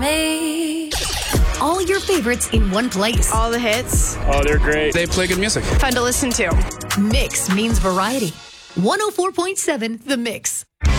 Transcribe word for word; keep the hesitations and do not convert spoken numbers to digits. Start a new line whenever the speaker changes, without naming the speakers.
me. All your favorites in one place.
All the hits.
Oh, they're great. They play good music.
Fun to listen to.
Mix means variety. one oh four point seven The Mix.